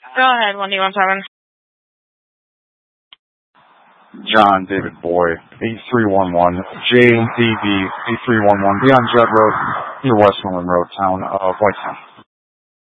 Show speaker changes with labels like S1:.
S1: Go ahead, 1D17.
S2: John David Boy, 8311, JDB 8311, beyond Judd Road, near Westmoreland Road, town of Whitetown.